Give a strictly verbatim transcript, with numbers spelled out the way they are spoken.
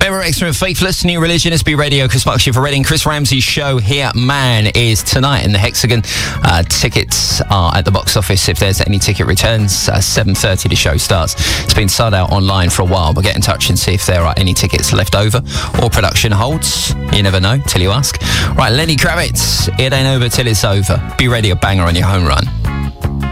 Barbara Rexha and Faithless, New Religion, S B Radio, Chris Buckshire for Reading. Chris Ramsey's show Here Man is tonight in the Hexagon. Uh, tickets are at the box office if there's any ticket returns. Uh, seven thirty the show starts. It's been sold out online for a while, but get in touch and see if there are any tickets left over or production holds. You never know till you ask. Right, Lenny Kravitz, It Ain't Over Till It's Over. Be ready, a banger on your home run.